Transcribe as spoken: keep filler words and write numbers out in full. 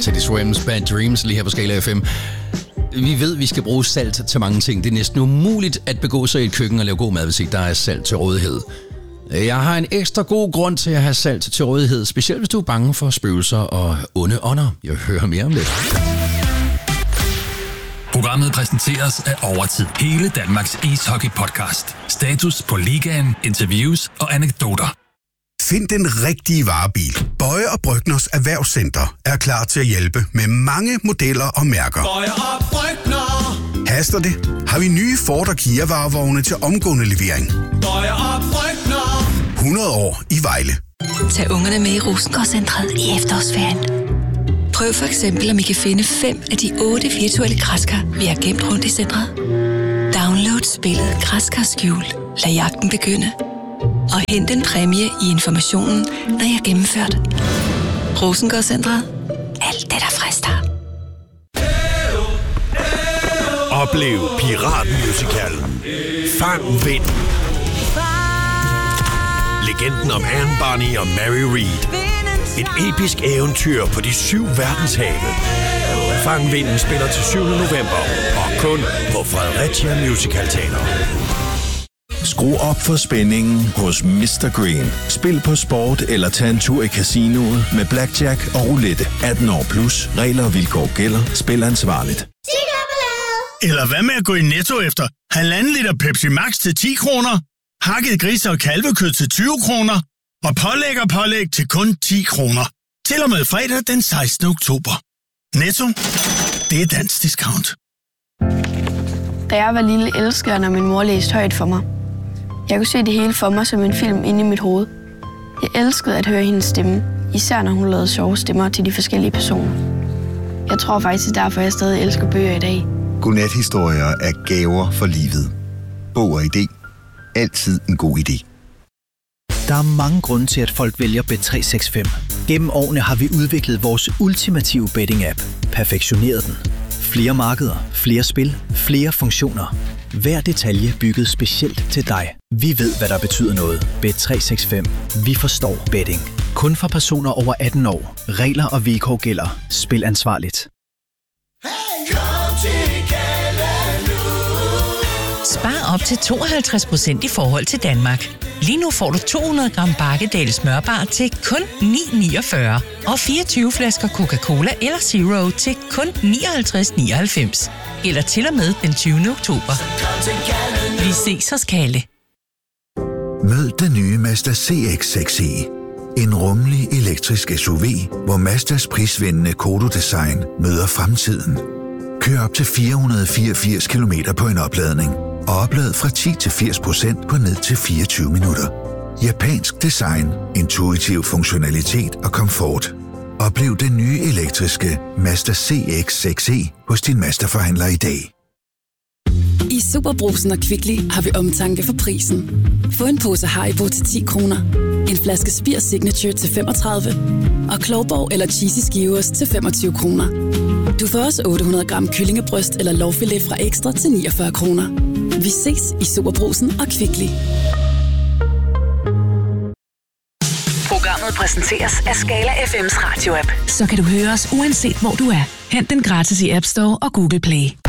Teddy Swims Bad Dreams lige her på Skala F M. Vi ved, at vi skal bruge salt til mange ting. Det er næsten umuligt at begå sig i et køkken og lave god mad, hvis ikke der er salt til rådighed. Jeg har en ekstra god grund til at have salt til rådighed, specielt hvis du er bange for spøgelser og onde ånder. Jeg hører mere om det. Programmet præsenteres af Overtid. Hele Danmarks ishockey-podcast. Status på ligaen, interviews og anekdoter. Find den rigtige varebil. Bøje og Brygners Erhvervscenter er klar til at hjælpe med mange modeller og mærker. Bøje og Brygner. Haster det? Har vi nye Ford og Kia varevogne til omgående levering. Bøje og Brygner. hundrede år i Vejle. Tag ungerne med i Rosengårdscentret i efterårsferien. Prøv for eksempel, om I kan finde fem af de otte virtuelle græskar, vi har gemt rundt i centret. Download spillet Græskar Skjul. Lad jagten begynde. Og hent en præmie i informationen, når jeg er gennemført. Rosengårdscentret. Alt det, der frister. Oplev Piratmusicalen. Fang vind. Legenden om Anne Bonny og Mary Read. Et episk eventyr på de syv verdenshave. Fang vinden spiller til syvende november. Og kun på Fredericia Musical Teater. Skru op for spændingen hos mister Green. Spil på sport eller tag en tur i casinoet med blackjack og roulette. atten år plus. Regler og vilkår gælder. Spil ansvarligt. Eller hvad med at gå i Netto efter halvanden liter Pepsi Max til ti kroner? Hakket gris og kalvekød til tyve kroner? Og pålæg og pålæg til kun ti kroner. Til og med fredag den sekstende oktober. Netto. Det er dansk discount. Da jeg var lille, elskede jeg, når min mor læste højt for mig. Jeg kunne se det hele for mig som en film inde i mit hoved. Jeg elskede at høre hendes stemme, især når hun lavede sjove stemmer til de forskellige personer. Jeg tror faktisk, det er derfor, jeg stadig elsker bøger i dag. Godnathistorier er gaver for livet. Bog og idé. Altid en god idé. Der er mange grunde til, at folk vælger Bet tre seks fem. Gennem årene har vi udviklet vores ultimative betting-app. Perfektioneret den. Flere markeder, flere spil, flere funktioner. Hver detalje bygget specielt til dig. Vi ved, hvad der betyder noget. Bet tre seks fem. Vi forstår betting. Kun for personer over atten år. Regler og vilkår gælder. Spil ansvarligt. Spar op til tooghalvtreds procent i forhold til Danmark. Lige nu får du to hundrede gram Bakkedal smørbar til kun ni niogfyrre og fireogtyve flasker Coca-Cola eller Zero til kun nioghalvtreds nioghalvfems. Eller til og med den tyvende oktober. Vi ses hos Kalle. Mød den nye Mazda C X seks E. En rummelig elektrisk S U V, hvor Mazdas prisvindende Kodo-design møder fremtiden. Kør op til fire hundrede fireogfirs kilometer på en opladning. Og oplad fra ti til firs procent på ned til fireogtyve minutter. Japansk design, intuitiv funktionalitet og komfort. Oplev den nye elektriske Mazda C X seks E hos din Mazda-forhandler i dag. I Superbrugsen og Kvickly har vi omtanke for prisen. Få en pose Haribo til ti kroner, en flaske Spir Signature til femogtredive og Klovborg eller Cheesy Skivers til femogtyve kroner. Du får også otte hundrede gram kyllingebryst eller lårfilet fra Ekstra til niogfyrre kroner. Vi ses i Superbrugsen og Kvickly. Programmet præsenteres af Skala F M's radio-app. Så kan du høre os uanset hvor du er. Hent den gratis i App Store og Google Play.